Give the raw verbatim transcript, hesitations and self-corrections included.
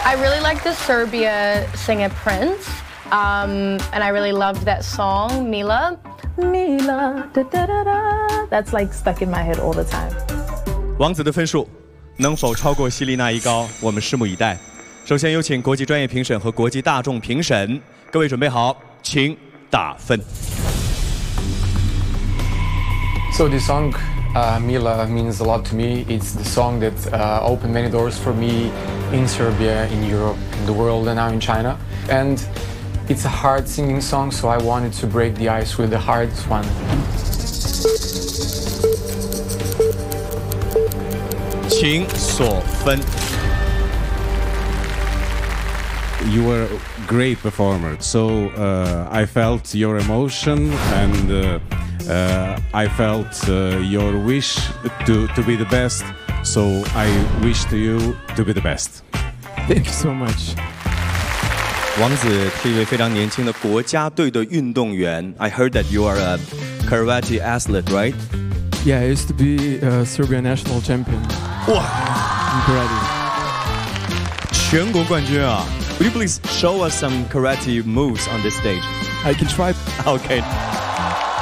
I really like the Serbia singer Prince, um, and I really loved that song, Mila. Mila, da da da da. That's like stuck in my head all the time. 王子的分数能否超过希丽娜一高？我们拭目以待。首先有请国际专业评审和国际大众评审，各位准备好，请打分。 So this song, uh, Mila, means a lot to me. It's the song that uh, opened many doors for me in Serbia, in Europe, in the world, and now in China. And it's a hard singing song, so I wanted to break the ice with the hardest one. 请锁分。 You were a great performer, so uh, I felt your emotion and uh, uh, I felt uh, your wish to, to be the best, so I wish to you to be the best. Thank you so much. 王子是一位非常年轻的国家队的运动员。I heard that you are a karate athlete, right? Yeah, I used to be a Serbian national champion. 哇 in karate. 全国冠军啊！Would you please show us some karate moves on this stage? I can try. Okay.